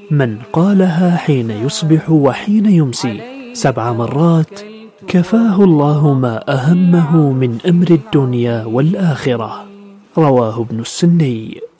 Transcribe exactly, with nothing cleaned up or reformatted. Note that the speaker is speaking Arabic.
من قالها حين يصبح وحين يمسي سبع مرات كفاه الله ما أهمه من أمر الدنيا والآخرة. رواه ابن السني.